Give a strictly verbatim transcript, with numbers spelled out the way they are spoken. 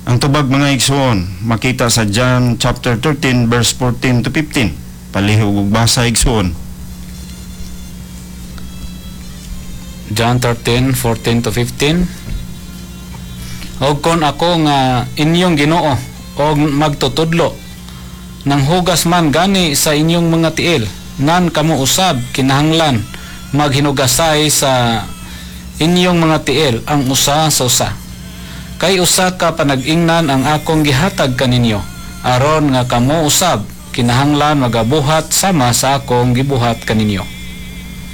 Ang tubag mga igsoon makita sa John chapter thirteen verse fourteen to fifteen. Palihog ug basa igsoon. John thirteen, fourteen to fifteen. Og kon ako nga inyong Ginoo og magtutudlo nang hugas man gani sa inyong mga tiil, nan kamo usab kinahanglan maghinugasay sa inyong mga tiil ang usa sa usa. Kay usa ka panag-ingnan ang akong gihatag kaninyo, aron nga kamo usab kinahanglan magabuhat sama sa akong gibuhat kaninyo.